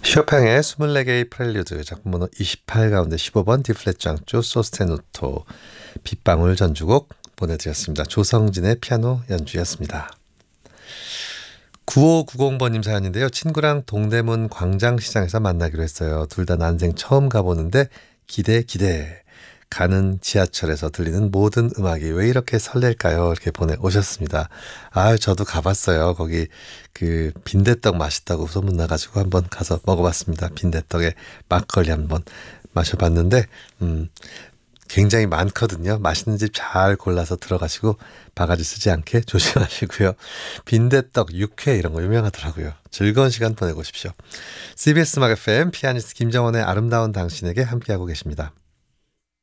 쇼팽의 24개의 프렐류드 작품 번호 28 가운데 15번 D플랫 장조 소스테누토 빗방울 전주곡 보내드렸습니다. 조성진의 피아노 연주였습니다. 9590번님 사연인데요. 친구랑 동대문 광장시장에서 만나기로 했어요. 둘 다 난생 처음 가보는데 기대. 가는 지하철에서 들리는 모든 음악이 왜 이렇게 설렐까요? 이렇게 보내오셨습니다. 저도 가봤어요. 거기 그 빈대떡 맛있다고 소문나가지고 한번 가서 먹어봤습니다. 빈대떡에 막걸리 한번 마셔봤는데 굉장히 많거든요. 맛있는 집 잘 골라서 들어가시고 바가지 쓰지 않게 조심하시고요. 빈대떡, 육회 이런 거 유명하더라고요. 즐거운 시간 보내고 오십시오. CBS 음악 FM 피아니스트 김정원의 아름다운 당신에게 함께하고 계십니다.